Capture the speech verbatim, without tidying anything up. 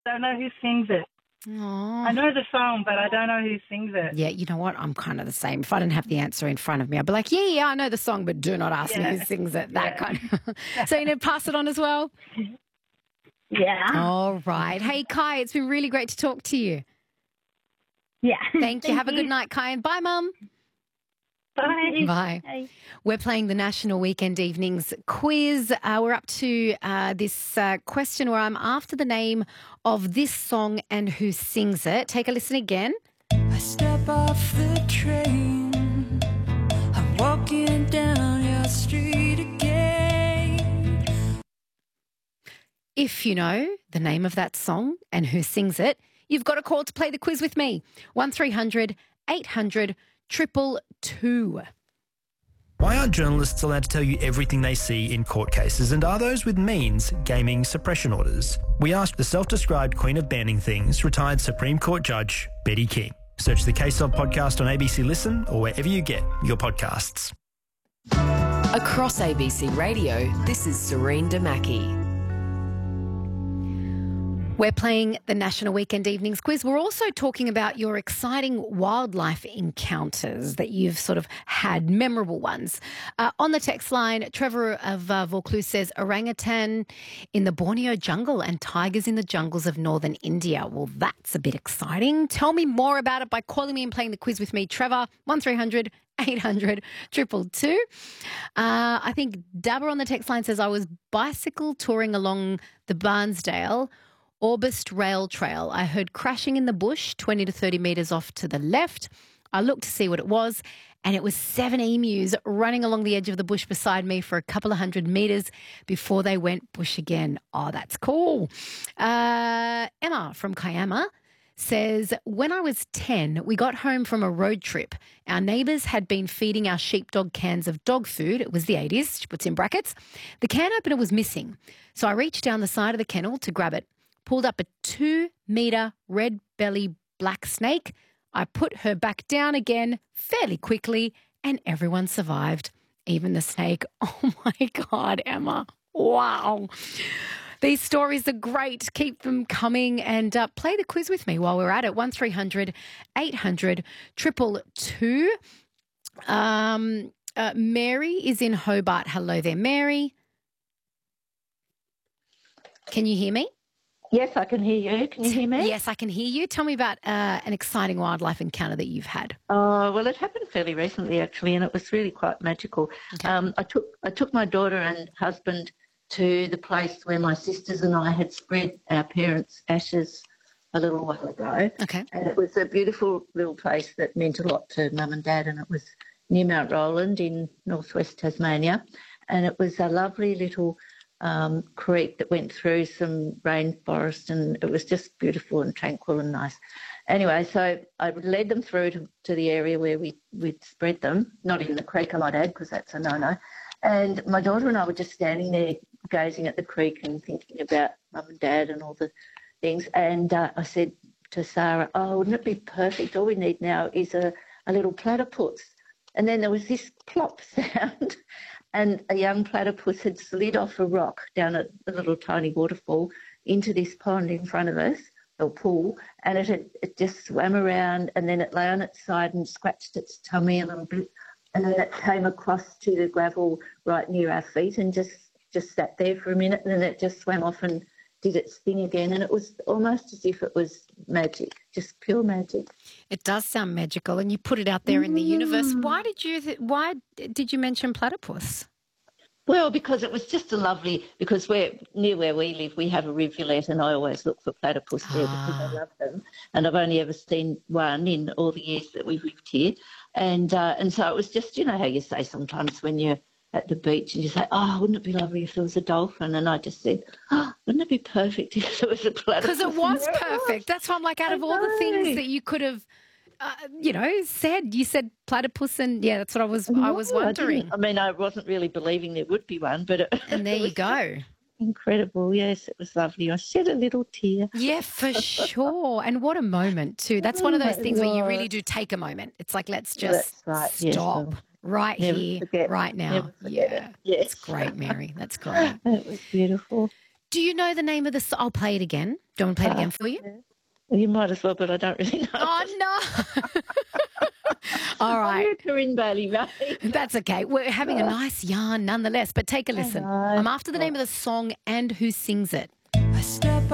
don't know who sings it. Aww. I know the song, but I don't know who sings it. Yeah, you know what? I'm kind of the same. If I didn't have the answer in front of me, I'd be like, yeah, yeah, I know the song, but do not ask Yeah. me who sings it. That Yeah. kind of. So you need to pass it on as well? Yeah. All right. Hey, Kai, it's been really great to talk to you. Yeah. Thank you. Have a good night, Kai. And bye, Mum. Bye. Bye. Bye. We're playing the National Weekend Evenings quiz. Uh, we're up to uh, this uh, question where I'm after the name of this song and who sings it. Take a listen again. I step off the train, I'm walking down your street again. If you know the name of that song and who sings it, you've got a call to play the quiz with me. one three hundred eight hundred two two. Why aren't journalists allowed to tell you everything they see in court cases, and are those with means gaming suppression orders? We asked the self-described queen of banning things, retired Supreme Court Judge Betty King. Search the Case Of podcast on A B C Listen or wherever you get your podcasts. Across A B C Radio, this is Serene Damaki. We're playing the National Weekend Evenings quiz. We're also talking about your exciting wildlife encounters that you've sort of had, memorable ones. Uh, on the text line, Trevor of uh, Vaucluse says orangutan in the Borneo jungle and tigers in the jungles of northern India. Well, that's a bit exciting. Tell me more about it by calling me and playing the quiz with me. Trevor, one three hundred eight hundred two two two. Uh, I think Dabber on the text line says I was bicycle touring along the Barnsdale Orbist Rail Trail. I heard crashing in the bush twenty to thirty metres off to the left. I looked to see what it was, and it was seven emus running along the edge of the bush beside me for a couple of hundred metres before they went bush again. Oh, that's cool. Uh, Emma from Kiama says, when I was ten, we got home from a road trip. Our neighbours had been feeding our sheepdog cans of dog food. It was the eighties, she puts in brackets. The can opener was missing, so I reached down the side of the kennel to grab it. Pulled up a two-metre red belly black snake. I put her back down again fairly quickly and everyone survived, even the snake. Oh, my God, Emma. Wow. These stories are great. Keep them coming and uh, play the quiz with me while we're at it. one three hundred eight hundred two two two. Um, uh, Mary is in Hobart. Hello there, Mary. Can you hear me? Yes, I can hear you. Can you hear me? Yes, I can hear you. Tell me about uh, an exciting wildlife encounter that you've had. Oh, well, it happened fairly recently, actually, and it was really quite magical. Okay. Um, I took I took my daughter and husband to the place where my sisters and I had spread our parents' ashes a little while ago. Okay. And it was a beautiful little place that meant a lot to Mum and Dad, and it was near Mount Roland in northwest Tasmania. And it was a lovely little Um, creek that went through some rainforest, and it was just beautiful and tranquil and nice. Anyway, so I led them through to, to the area where we, we'd spread them, not in the creek, I might add, because that's a no-no. And my daughter and I were just standing there gazing at the creek and thinking about Mum and Dad and all the things. And uh, I said to Sarah, oh, wouldn't it be perfect? All we need now is a, a little platypus. And then there was this plop sound. And a young platypus had slid off a rock down a, a little tiny waterfall into this pond in front of us, or pool, and it had, it just swam around, and then it lay on its side and scratched its tummy a little bit, and then it came across to the gravel right near our feet and just, just sat there for a minute, and then it just swam off and did its thing again, and it was almost as if it was magic, just pure magic. It does sound magical, and you put it out there in the universe. Why did you th- Why did you mention platypus? Well, because it was just a lovely, because we're near where we live, we have a rivulet, and I always look for platypus there Ah. because I love them. And I've only ever seen one in all the years that we've lived here. And uh, and so it was just, you know how you say sometimes when you're at the beach and you say, oh, wouldn't it be lovely if there was a dolphin? And I just said, oh, wouldn't it be perfect if there was a platypus? Because it was perfect. That's why I'm like, out of all the things that you could have, uh, you know, said, you said platypus, and yeah, that's what I was. No, I was wondering. I, I mean, I wasn't really believing there would be one, but it, And there it you was go. incredible. Yes, it was lovely. I shed a little tear. Yeah, for sure. And what a moment too. That's one of those things where you really do take a moment. It's like, let's just That's right, yes, stop well, right never here, forget, right now. never forget Yeah, it. Yes. it's great, Mary. That's great. It was beautiful. Do you know the name of the song? I'll play it again. Do you want me to play it again for you? Well, you might as well, but I don't really know. Oh, no. All I right. heard Corinne Bailey Ray. That's okay. We're having a nice yarn nonetheless, but take a listen. know. I'm after the name of the song and who sings it.